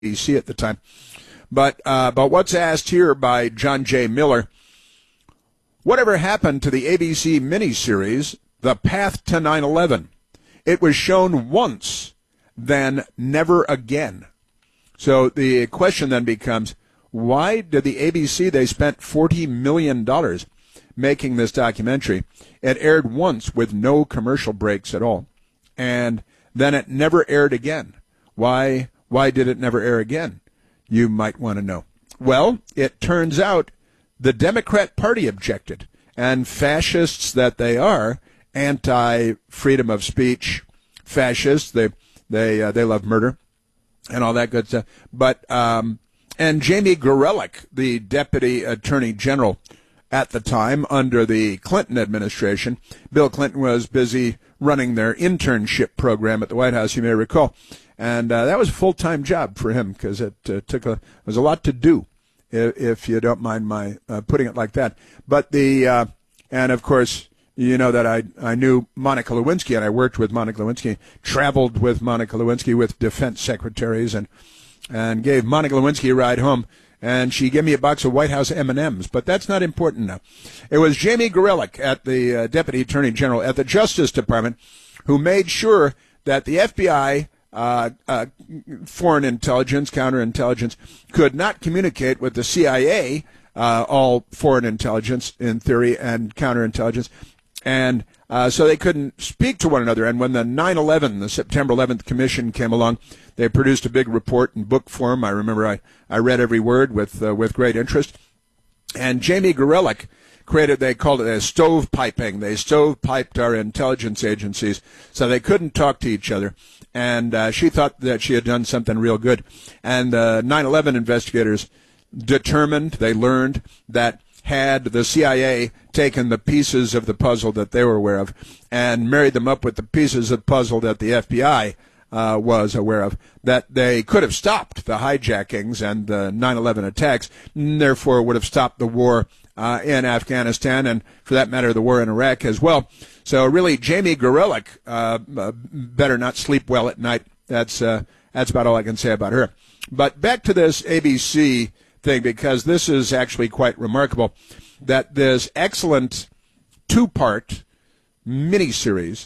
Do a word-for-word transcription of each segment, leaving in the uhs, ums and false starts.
B C at the time. But uh, but what's asked here by John J. Miller, whatever happened to the A B C miniseries, The Path to nine eleven? It was shown once, then never again. So the question then becomes, why did the A B C, they spent forty million dollars making this documentary. It aired once with no commercial breaks at all. And then it never aired again. Why, why did it never air again? You might want to know. Well, it turns out the Democrat Party objected, and fascists that they are, anti-freedom of speech fascists, they they uh, they love murder and all that good stuff. But um, and Jamie Gorelick, the Deputy Attorney General at the time under the Clinton administration, Bill Clinton was busy running their internship program at the White House, you may recall. And uh, that was a full-time job for him because it uh, took a, was a lot to do, if, if you don't mind my uh, putting it like that. But the, uh, and of course, you know that I, I knew Monica Lewinsky, and I worked with Monica Lewinsky, traveled with Monica Lewinsky with defense secretaries, and and gave Monica Lewinsky a ride home. And she gave me a box of White House M and M's, but that's not important now. It was Jamie Gorelick at the uh, Deputy Attorney General at the Justice Department who made sure that the F B I, uh, uh, foreign intelligence, counterintelligence, could not communicate with the C I A, uh, all foreign intelligence in theory and counterintelligence, and uh, so they couldn't speak to one another. And when the nine eleven, the September eleventh Commission came along, they produced a big report in book form. I remember I, I read every word with uh, with great interest. And Jamie Gorelick created, they called it a stovepiping. They stovepiped our intelligence agencies so they couldn't talk to each other. And uh, she thought that she had done something real good. And the nine eleven investigators determined, they learned that had the C I A taken the pieces of the puzzle that they were aware of and married them up with the pieces of the puzzle that the F B I uh, was aware of, that they could have stopped the hijackings and the nine eleven attacks, and therefore would have stopped the war uh, in Afghanistan and, for that matter, the war in Iraq as well. So really, Jamie Gorelick uh, uh, better not sleep well at night. That's uh, that's about all I can say about her. But back to this A B C thing, because this is actually quite remarkable, that this excellent two-part miniseries,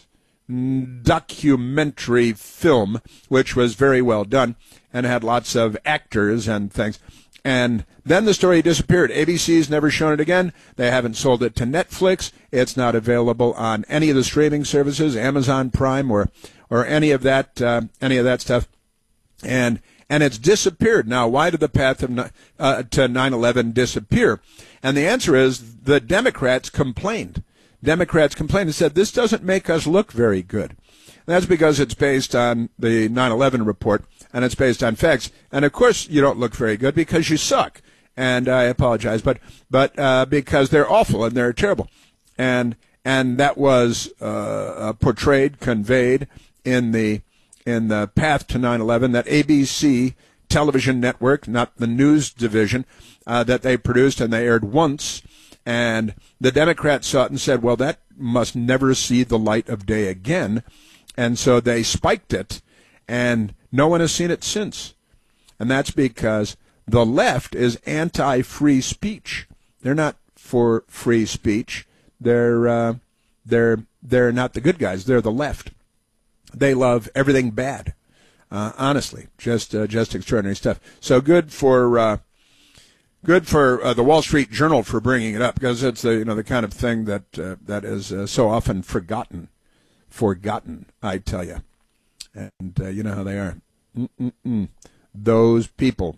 documentary film, which was very well done and had lots of actors and things, and then the story disappeared. A B C's never shown it again. They haven't sold it to Netflix. It's not available on any of the streaming services, Amazon Prime or or any of that uh, any of that stuff, and and it's disappeared. Now, why did the path of, uh, to nine eleven disappear? And the answer is the Democrats complained. Democrats complained and said, this doesn't make us look very good. And that's because it's based on the nine eleven report, and it's based on facts. And, of course, you don't look very good because you suck. And I apologize, but but uh, because they're awful and they're terrible. And and that was uh, portrayed, conveyed in the in the path to nine eleven, that A B C television network, not the news division, uh, that they produced, and they aired once. And the Democrats saw it and said, well, that must never see the light of day again. And so they spiked it, and no one has seen it since. And that's because the left is anti-free speech. They're not for free speech. They're uh, they're they're not the good guys. They're the left. They love everything bad. Uh, honestly, just uh, just extraordinary stuff. So good for uh, good for uh, the Wall Street Journal for bringing it up, because it's the you know the kind of thing that uh, that is uh, so often forgotten, forgotten. I tell you, and uh, you know how they are. Mm-mm-mm. Those people,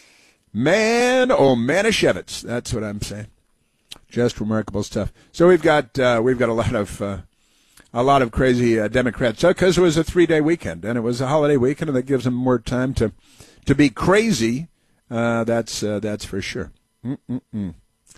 man, oh Manischewitz. That's what I'm saying. Just remarkable stuff. So we've got uh, we've got a lot of. Uh, A lot of crazy uh, Democrats, because it was a three-day weekend, and it was a holiday weekend, and that gives them more time to to be crazy. Uh, that's uh, that's for sure. Mm-mm-mm.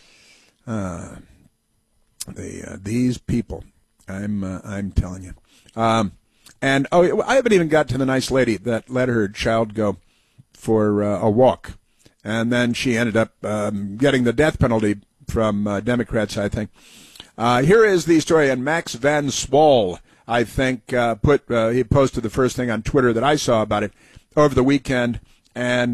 Uh, the uh, these people, I'm uh, I'm telling you. Um, and oh, I haven't even got to the nice lady that let her child go for uh, a walk, and then she ended up um, getting the death penalty from uh, Democrats, I think. Uh, here is the story, and Max Van Swal, I think, uh, put uh, he posted the first thing on Twitter that I saw about it over the weekend, and